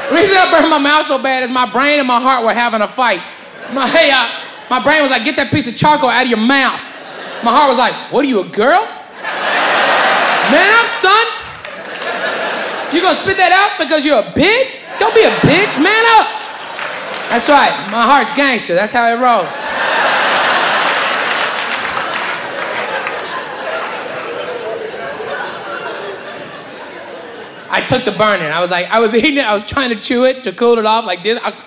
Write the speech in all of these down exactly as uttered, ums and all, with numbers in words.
The reason I burned my mouth so bad is my brain and my heart were having a fight. My, uh, my brain was like, get that piece of charcoal out of your mouth. My heart was like, what are you, a girl? Man up, son. You gonna spit that out because you're a bitch? Don't be a bitch, man up. That's right, my heart's gangster, that's how it rolls. I took the burning. I was like, I was eating it, I was trying to chew it to cool it off like this. I...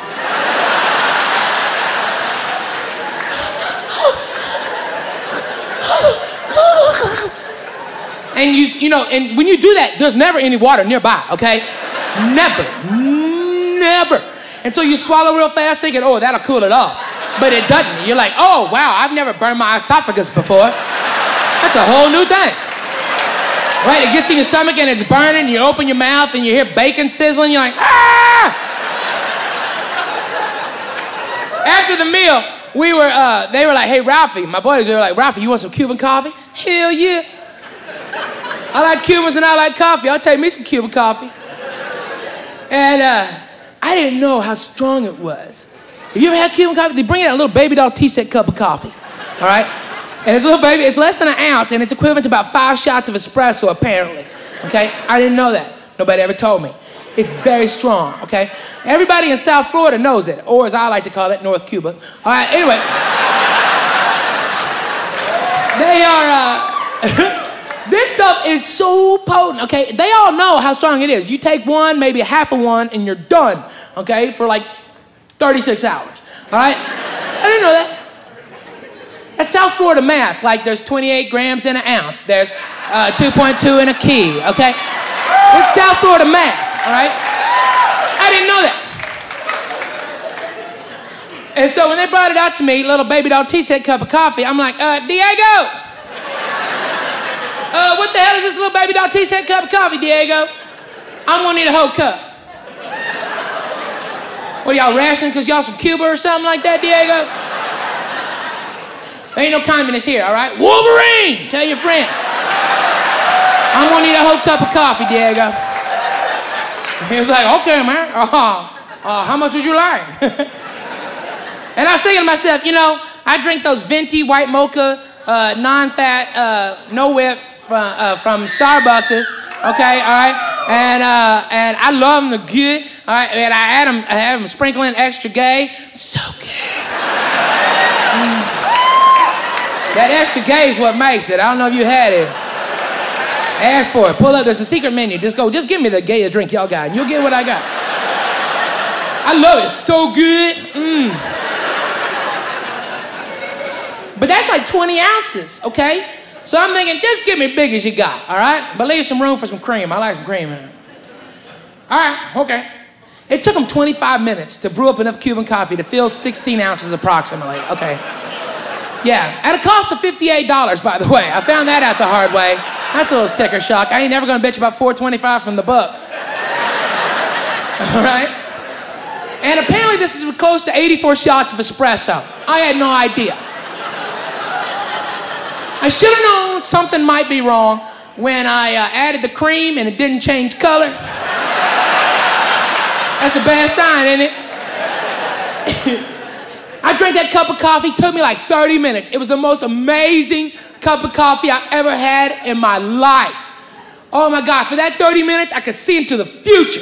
And you, you know, and when you do that, there's never any water nearby, okay? Never, never. And so you swallow real fast thinking, oh, that'll cool it off. But it doesn't. You're like, oh, wow, I've never burned my esophagus before. That's a whole new thing. Right, it gets in your stomach and it's burning, you open your mouth and you hear bacon sizzling, you're like, ah! After the meal, we were, uh, they were like, hey, Ralphie, my boys, they were like, Ralphie, you want some Cuban coffee? Hell yeah. I like Cubans and I like coffee. I'll take me some Cuban coffee. And uh, I didn't know how strong it was. Have you ever had Cuban coffee? They bring in a little baby doll tea-set cup of coffee, all right? And it's a little baby, it's less than an ounce, and it's equivalent to about five shots of espresso, apparently, okay? I didn't know that. Nobody ever told me. It's very strong, okay? Everybody in South Florida knows it, or as I like to call it, North Cuba. All right, anyway. They are, uh... This stuff is so potent, okay? They all know how strong it is. You take one, maybe half of one, and you're done, okay? For like thirty-six hours, all right? I didn't know that. That's South Florida math. Like there's twenty-eight grams in an ounce. There's uh, two point two in a key, okay? It's South Florida math, all right? I didn't know that. And so when they brought it out to me, little baby doll tea-set cup of coffee, I'm like, uh, Diego! Uh, what the hell is this little baby doll tea-set cup of coffee, Diego? I'm gonna need a whole cup. What, y'all rationing because y'all from Cuba or something like that, Diego? There ain't no communists here, all right? Wolverine! Tell your friend. I'm gonna need a whole cup of coffee, Diego. He was like, okay, man. Uh, uh, how much would you like? And I was thinking to myself, you know, I drink those venti white mocha, uh, non-fat, uh, no whip from, uh, from Starbucks, okay, all right? And uh, and I love them, they're good, all right? And I add them, I have them sprinkling extra gay, so good. Mm. That extra gay is what makes it. I don't know if you had it. Ask for it, pull up, there's a secret menu. Just go, just give me the gayest drink y'all got, and you'll get what I got. I love it, so good, mm. But that's like twenty ounces, okay? So I'm thinking, just give me big as you got, all right? But leave some room for some cream. I like some cream in it. All right, okay. It took them twenty-five minutes to brew up enough Cuban coffee to fill sixteen ounces approximately, okay? Yeah, at a cost of fifty-eight dollars, by the way. I found that out the hard way. That's a little sticker shock. I ain't never gonna bitch about four twenty-five from the Bucks. All right? And apparently this is close to eighty-four shots of espresso. I had no idea. I should have known something might be wrong when I uh, added the cream and it didn't change color. That's a bad sign, isn't it? I drank that cup of coffee, took me like thirty minutes. It was the most amazing cup of coffee I've ever had in my life. Oh my God, for that thirty minutes, I could see into the future.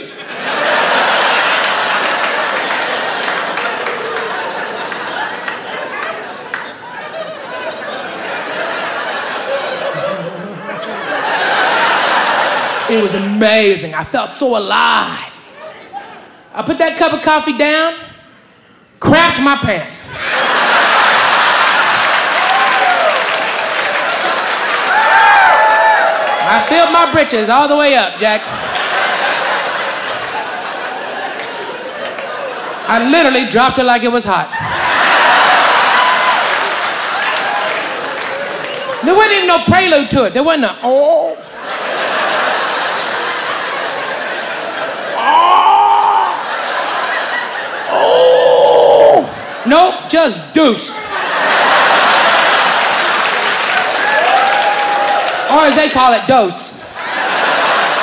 It was amazing. I felt so alive. I put that cup of coffee down, crapped my pants. I filled my britches all the way up, Jack. I literally dropped it like it was hot. There wasn't even no prelude to it. There wasn't a, oh. Nope, just deuce. Or as they call it, dose.